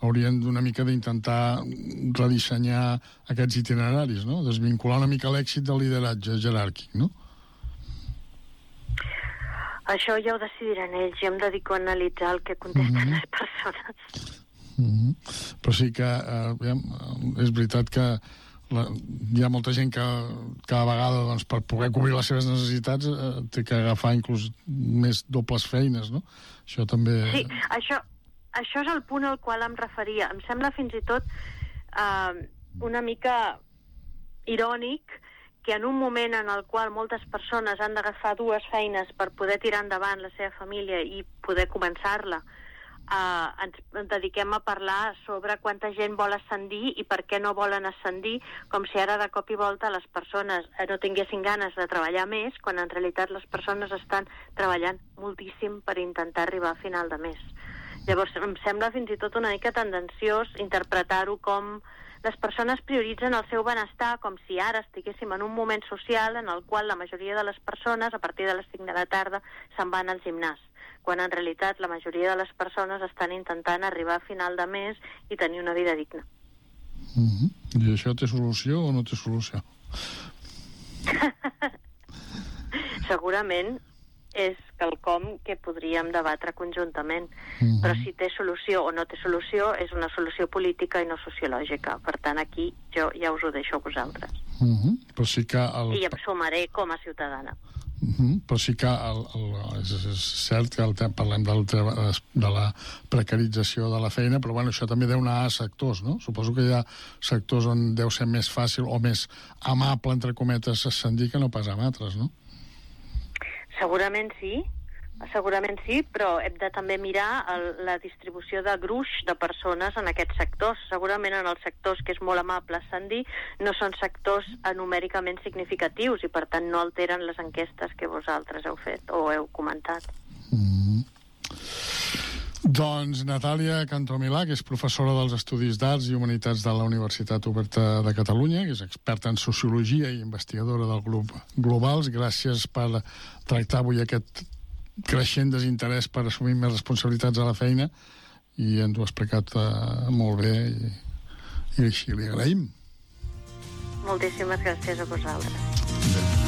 haurien d'una mica d'intentar redissenyar aquests itineraris, no? Desvincular una mica l'èxit del lideratge jeràrquic, no? Això ja ho decidiran ells, jo em dedico a analitzar el que contesten les persones. Però sí que és veritat que hi ha molta gent que cada vegada, doncs, per poder cobrir les seves necessitats té que agafar inclús més dobles feines, no? Això també... Sí, això és el punt al qual em referia. Em sembla fins i tot una mica irònic que en un moment en el qual moltes persones han d'agafar dues feines per poder tirar endavant la seva família i poder començar-la, ens dediquem a parlar sobre quanta gent vol ascendir i per què no volen ascendir, com si ara de cop i volta les persones no tinguessin ganes de treballar més, quan en realitat les persones estan treballant moltíssim per intentar arribar a final de mes. Llavors em sembla fins i tot una mica tendenciós interpretar-ho com les persones prioritzen el seu benestar com si ara estiguéssim en un moment social en el qual la majoria de les persones a partir de les 5 de la tarda se'n van al gimnàs, quan en realitat la majoria de les persones estan intentant arribar a final de mes i tenir una vida digna. I això té solució o no té solució? Segurament és quelcom que podríem debatre conjuntament, però si té solució o no té solució és una solució política i no sociològica. Per tant, aquí jo ja us ho deixo a vosaltres. Però sí que I em sumaré com a ciutadana. Però sí que és cert que parlem de la precarització de la feina, però bueno, això també deu anar a sectors, no? Suposo que hi ha sectors on deu ser més fàcil o més amable, entre cometes, ascendir que no pas en altres, no? Segurament sí, però hem de també mirar la distribució de gruix de persones en aquests sectors. Segurament en els sectors que és molt amable ascendir no són sectors numèricament significatius i per tant no alteren les enquestes que vosaltres heu fet o heu comentat. Doncs Natàlia Cantomilà, que és professora dels Estudis d'Arts i Humanitats de la Universitat Oberta de Catalunya, que és experta en Sociologia i investigadora del grup Globals, gràcies per tractar avui aquest creixent desinterès per assumir més responsabilitats a la feina, i ens ho ha explicat molt bé i així li agraïm. Moltíssimes gràcies a vosaltres.